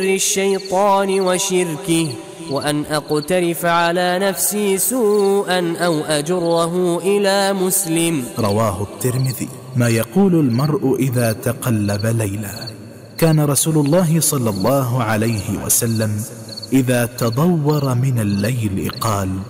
الشيطان وشركه، وأن أقترف على نفسي سوءا أو أجره إلى مسلم. رواه الترمذي. ما يقول المرء إذا تقلب ليلا. كان رسول الله صلى الله عليه وسلم إذا تضور من الليل قال: